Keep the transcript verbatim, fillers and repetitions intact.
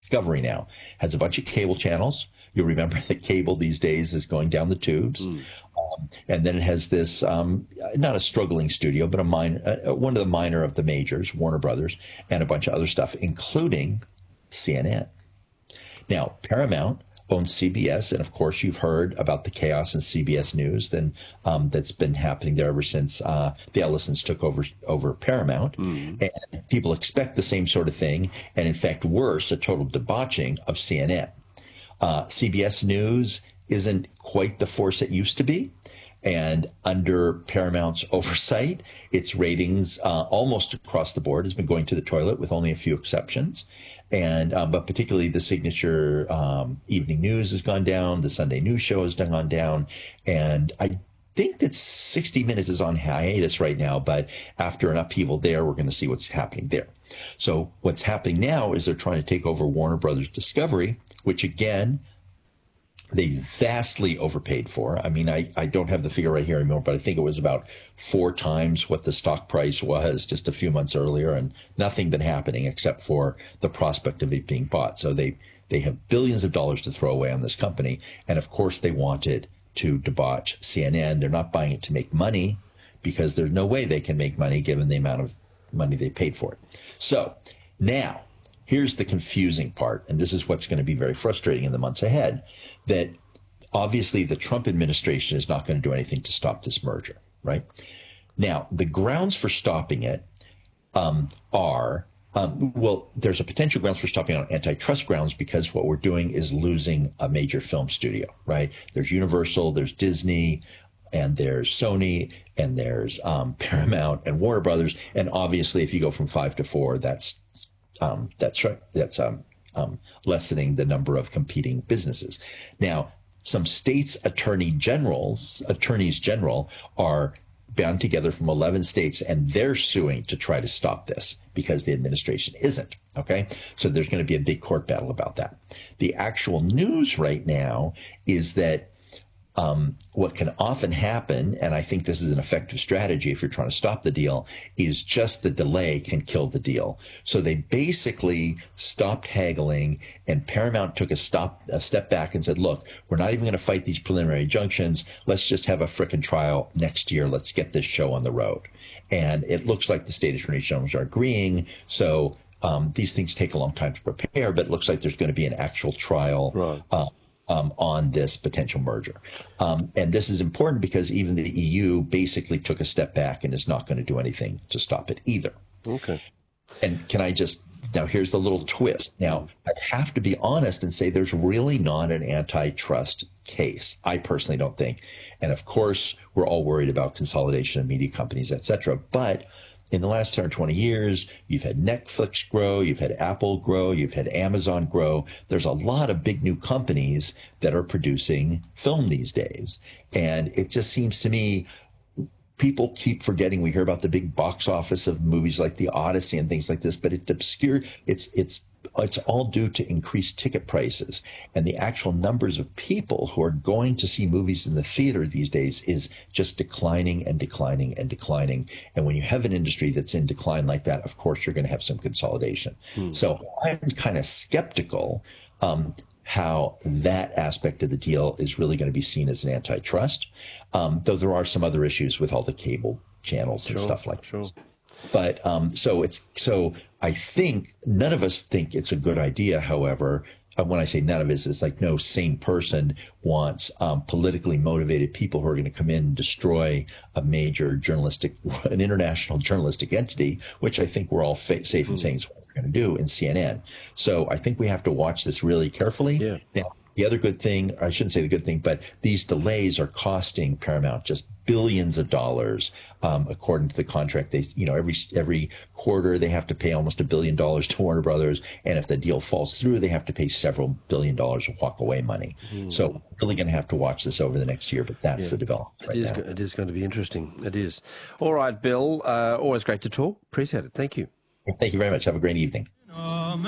Discovery now has a bunch of cable channels. You'll remember that cable these days is going down the tubes. Mm. Um, and then it has this, um, not a struggling studio, but a minor, uh, one of the minor of the majors, Warner Brothers, and a bunch of other stuff, including C N N. Now, Paramount owns C B S, and of course you've heard about the chaos in C B S News then um, that's been happening there ever since uh, the Ellisons took over over Paramount. Mm. And people expect the same sort of thing, and in fact worse, a total debauching of C N N. Uh, C B S News isn't quite the force it used to be. And under Paramount's oversight, its ratings uh, almost across the board has been going to the toilet with only a few exceptions. And um, but particularly the signature um, evening news has gone down. The Sunday news show has gone down. And I think that sixty minutes is on hiatus right now. But after an upheaval there, we're going to see what's happening there. So what's happening now is they're trying to take over Warner Brothers Discovery, which again, they vastly overpaid for. I mean, I, I don't have the figure right here anymore, but I think it was about four times what the stock price was just a few months earlier, and nothing been happening except for the prospect of it being bought. So they, they have billions of dollars to throw away on this company. And of course, they wanted to debauch C N N. They're not buying it to make money because there's no way they can make money given the amount of money they paid for it. So now, here's the confusing part, and this is what's going to be very frustrating in the months ahead, that obviously the Trump administration is not going to do anything to stop this merger, right? Now, the grounds for stopping it um, are, um, well, there's a potential grounds for stopping on antitrust grounds because what we're doing is losing a major film studio, right? There's Universal, there's Disney, and there's Sony, and there's um, Paramount and Warner Brothers. And obviously, if you go from five to four, that's Um, that's right. That's um, um, lessening the number of competing businesses. Now, some states' attorney generals, attorneys general, are bound together from eleven states, and they're suing to try to stop this because the administration isn't. Okay, so there's going to be a big court battle about that. The actual news right now is that Um, what can often happen, and I think this is an effective strategy if you're trying to stop the deal, is just the delay can kill the deal. So they basically stopped haggling, and Paramount took a stop, a step back and said, look, we're not even going to fight these preliminary injunctions. Let's just have a frickin' trial next year. Let's get this show on the road. And it looks like the state attorney generals are agreeing. So um, these things take a long time to prepare, but it looks like there's going to be an actual trial. Right. Uh, Um, on this potential merger. Um, and this is important because even the E U basically took a step back and is not going to do anything to stop it either. Okay. And can I just, now here's the little twist. Now, I have to be honest and say there's really not an antitrust case. I personally don't think. And of course, we're all worried about consolidation of media companies, et cetera. But in the last ten or twenty years, you've had Netflix grow, you've had Apple grow, you've had Amazon grow. There's a lot of big new companies that are producing film these days. And it just seems to me, people keep forgetting. We hear about the big box office of movies like The Odyssey and things like this, but it's obscure. It's, it's, it's all due to increased ticket prices, and the actual numbers of people who are going to see movies in the theater these days is just declining and declining and declining. And when you have an industry that's in decline like that, of course, you're going to have some consolidation. Hmm. So I'm kind of skeptical um, how that aspect of the deal is really going to be seen as an antitrust, um, though there are some other issues with all the cable channels and sure, stuff like sure. that. But um, so it's so I think none of us think it's a good idea. However, uh, when I say none of us, it's like no sane person wants um, politically motivated people who are going to come in and destroy a major journalistic, an international journalistic entity, which I think we're all fa- safe in saying is what they're going to do in C N N. So I think we have to watch this really carefully. Yeah. Now, the other good thing, I shouldn't say the good thing, but these delays are costing Paramount just billions of dollars, um, according to the contract. They, you know, every every quarter they have to pay almost a billion dollars to Warner Brothers, and if the deal falls through, they have to pay several billion dollars of walk-away money. Mm. So we're really going to have to watch this over the next year, but that's yeah. the development right it is, now. It is going to be interesting. It is. All right, Bill. Uh, always great to talk. Appreciate it. Thank you. Thank you very much. Have a great evening.